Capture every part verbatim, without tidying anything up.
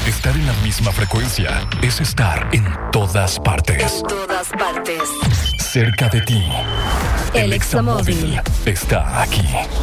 Estar en la misma frecuencia es estar en todas partes. En todas partes. Cerca de ti. El Examóvil está aquí.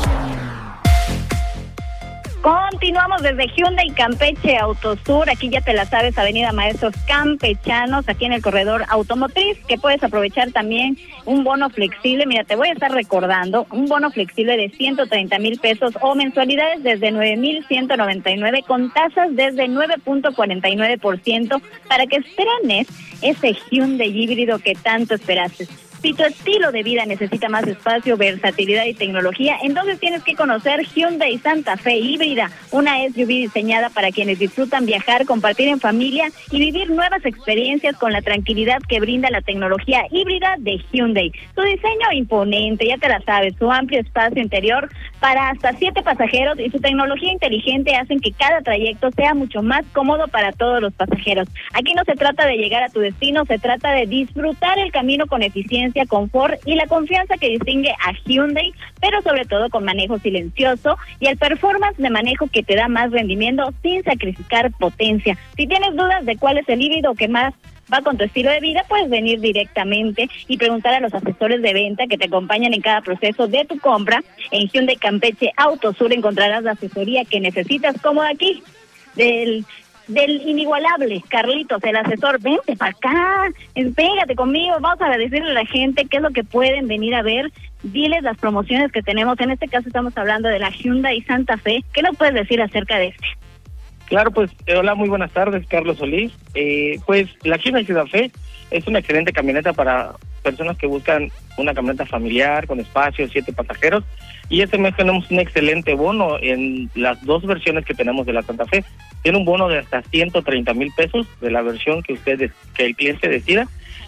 Continuamos desde Hyundai Campeche Autosur, aquí ya te la sabes, Avenida Maestros Campechanos, aquí en el corredor automotriz, que puedes aprovechar también un bono flexible. Mira, te voy a estar recordando, un bono flexible de ciento treinta mil pesos o mensualidades desde nueve mil ciento noventa y nueve con tasas desde nueve punto cuarenta y nueve por ciento para que estrenes ese Hyundai híbrido que tanto esperaste. Si tu estilo de vida necesita más espacio, versatilidad y tecnología, entonces tienes que conocer Hyundai Santa Fe Híbrida, una S U V diseñada para quienes disfrutan viajar, compartir en familia y vivir nuevas experiencias con la tranquilidad que brinda la tecnología híbrida de Hyundai. Su diseño imponente, ya te la sabes, su amplio espacio interior para hasta siete pasajeros y su tecnología inteligente hacen que cada trayecto sea mucho más cómodo para todos los pasajeros. Aquí no se trata de llegar a tu destino, se trata de disfrutar el camino con eficiencia, confort y la confianza que distingue a Hyundai, pero sobre todo con manejo silencioso y el performance de manejo que te da más rendimiento sin sacrificar potencia. Si tienes dudas de cuál es el híbrido que más va con tu estilo de vida, puedes venir directamente y preguntar a los asesores de venta que te acompañan en cada proceso de tu compra. En Hyundai Campeche Autosur encontrarás la asesoría que necesitas, como aquí, del del inigualable Carlitos, el asesor. Vente para acá, pégate conmigo, vamos a decirle a la gente qué es lo que pueden venir a ver, diles las promociones que tenemos. En este caso estamos hablando de la Hyundai Santa Fe. ¿Qué nos puedes decir acerca de este? Claro, pues, eh, hola, muy buenas tardes, Carlos Solís. Eh, pues, la Hyundai Santa Fe es una excelente camioneta para personas que buscan una camioneta familiar, con espacio, siete pasajeros, y este mes tenemos un excelente bono en las dos versiones que tenemos de la Santa Fe. Tiene un bono de hasta ciento treinta mil pesos de la versión que usted, que el cliente decida,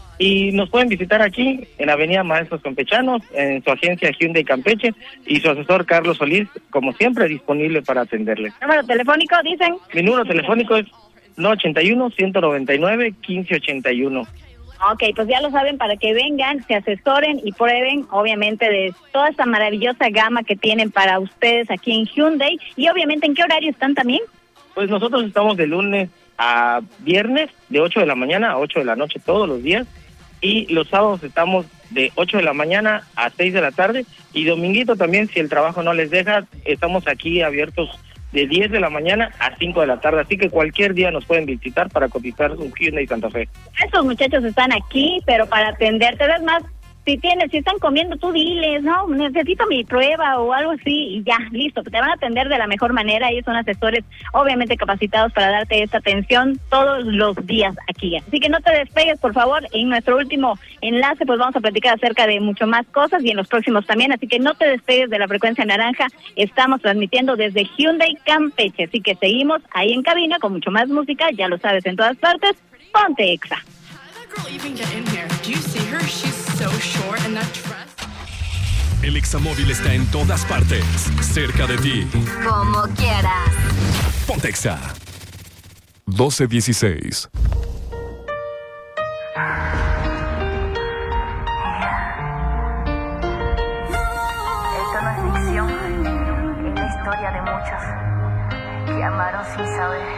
y nos pueden visitar aquí en Avenida Maestros Campechanos, en su agencia Hyundai Campeche, y su asesor Carlos Solís, como siempre, disponible para atenderles. ¿Número telefónico, dicen? Mi número telefónico es nueve ochenta y uno, ciento noventa y nueve, quince ochenta y uno. Ok, pues ya lo saben, para que vengan, se asesoren y prueben, obviamente, de toda esta maravillosa gama que tienen para ustedes aquí en Hyundai. Y obviamente, ¿en qué horario están también? Pues nosotros estamos de lunes a viernes, de ocho de la mañana a ocho de la noche todos los días. Y los sábados estamos de ocho de la mañana a seis de la tarde. Y dominguito también, si el trabajo no les deja, estamos aquí abiertos de diez de la mañana a cinco de la tarde, así que cualquier día nos pueden visitar para cotizar un Hyundai Santa Fe. Estos muchachos están aquí, pero para atenderte, es más, si tienes, si están comiendo, tú diles, no, necesito mi prueba o algo así, y ya, listo, te van a atender de la mejor manera. Ellos son asesores obviamente capacitados para darte esta atención todos los días aquí. Así que no te despegues, por favor. En nuestro último enlace, pues vamos a platicar acerca de mucho más cosas y en los próximos también, así que no te despegues de la frecuencia naranja. Estamos transmitiendo desde Hyundai Campeche, así que seguimos ahí en cabina con mucho más música, ya lo sabes, en todas partes. Ponte Exa. El Examóvil está en todas partes, cerca de ti. Como quieras. Ponte Exa. doce dieciséis. Esto no es ficción, es la historia de muchos que amaron sin saber.